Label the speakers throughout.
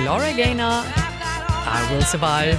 Speaker 1: Gloria Gaynor, I Will Survive.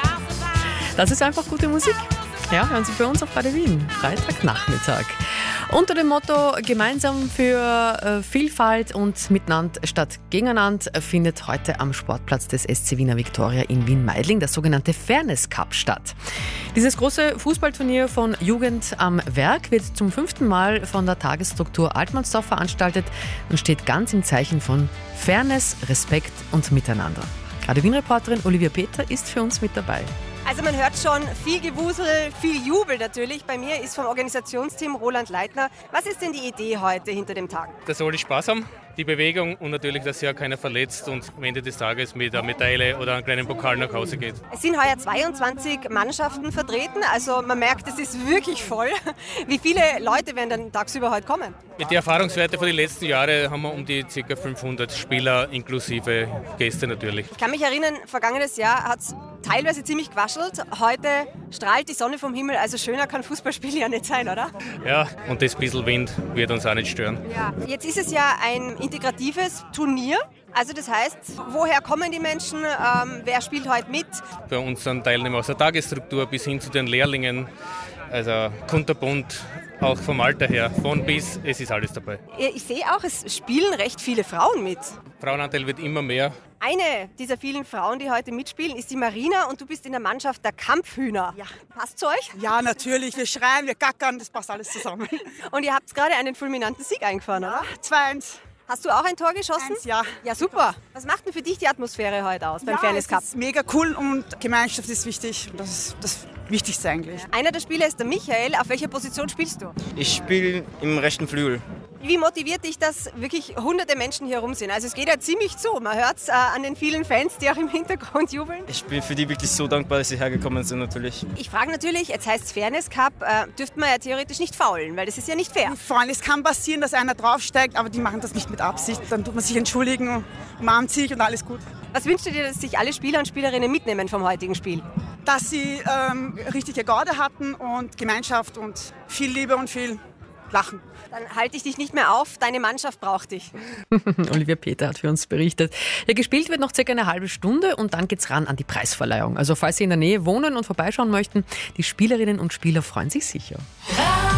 Speaker 1: Das ist einfach gute Musik. Ja, hören Sie bei uns auf Radio Wien, Freitagnachmittag. Unter dem Motto Gemeinsam für Vielfalt und Miteinander statt Gegeneinander findet heute am Sportplatz des SC Wiener Viktoria in Wien-Meidling das sogenannte Fairness Cup statt. Dieses große Fußballturnier von Jugend am Werk wird zum 5. Mal von der Tagesstruktur Altmannsdorf veranstaltet und steht ganz im Zeichen von Fairness, Respekt und Miteinander. Radio Wien-Reporterin Olivia Peter ist für uns mit dabei.
Speaker 2: Also man hört schon viel Gewusel, viel Jubel natürlich. Bei mir ist vom Organisationsteam Roland Leitner. Was ist denn die Idee heute hinter dem Tag?
Speaker 3: Dass alle Spaß haben, die Bewegung und natürlich, dass sich ja keiner verletzt und am Ende des Tages mit einer Medaille oder einem kleinen Pokal nach Hause geht.
Speaker 2: Es sind heuer 22 Mannschaften vertreten, also man merkt, es ist wirklich voll. Wie viele Leute werden dann tagsüber heute kommen?
Speaker 3: Mit den Erfahrungswerten von den letzten Jahren haben wir um die ca. 500 Spieler inklusive Gäste natürlich.
Speaker 2: Ich kann mich erinnern, vergangenes Jahr hat es teilweise ziemlich gewaschelt. Heute strahlt die Sonne vom Himmel, also schöner kann Fußballspiel ja nicht sein, oder?
Speaker 3: Ja, und das bisschen Wind wird uns auch nicht stören.
Speaker 2: Ja. Jetzt ist es ja ein integratives Turnier. Also das heißt, woher kommen die Menschen, wer spielt heute mit?
Speaker 3: Bei uns sind Teilnehmer aus der Tagesstruktur bis hin zu den Lehrlingen, also kunterbunt, auch vom Alter her, von bis, es ist alles dabei.
Speaker 2: Ich sehe auch, es spielen recht viele Frauen mit.
Speaker 3: Frauenanteil wird immer mehr.
Speaker 2: Eine dieser vielen Frauen, die heute mitspielen, ist die Marina und du bist in der Mannschaft der Kampfhühner.
Speaker 4: Ja.
Speaker 2: Passt zu euch?
Speaker 4: Ja, natürlich. Wir schreien, wir gackern, das passt alles zusammen.
Speaker 2: Und ihr habt gerade einen fulminanten Sieg eingefahren, oder?
Speaker 4: 2-1.
Speaker 2: Hast du auch ein Tor geschossen?
Speaker 4: 1, ja.
Speaker 2: Ja, super. Was macht denn für dich die Atmosphäre heute aus beim Fairness Cup?
Speaker 4: Es ist mega cool und Gemeinschaft ist wichtig. Das ist das Wichtigste eigentlich.
Speaker 2: Einer der Spieler ist der Michael. Auf welcher Position spielst du?
Speaker 5: Ich spiele im rechten Flügel.
Speaker 2: Wie motiviert dich, dass wirklich hunderte Menschen hier rum sind? Also es geht ja ziemlich zu. Man hört es an den vielen Fans, die auch im Hintergrund jubeln.
Speaker 5: Ich bin für die wirklich so dankbar, dass sie hergekommen sind natürlich.
Speaker 2: Ich frage natürlich, jetzt heißt es Fairness Cup, dürfte man ja theoretisch nicht faulen, weil das ist ja nicht fair.
Speaker 4: Vor allem, es kann passieren, dass einer draufsteigt, aber die machen das nicht mit Absicht. Dann tut man sich entschuldigen, umarmt sich und alles gut.
Speaker 2: Was wünschst du dir, dass sich alle Spieler und Spielerinnen mitnehmen vom heutigen Spiel?
Speaker 4: Dass sie richtige Garde hatten und Gemeinschaft und viel Liebe und viel Lachen.
Speaker 2: Dann halte ich dich nicht mehr auf, deine Mannschaft braucht dich.
Speaker 1: Olivia Peter hat für uns berichtet. Ja, gespielt wird noch circa eine halbe Stunde und dann geht's ran an die Preisverleihung. Also falls Sie in der Nähe wohnen und vorbeischauen möchten, die Spielerinnen und Spieler freuen sich sicher.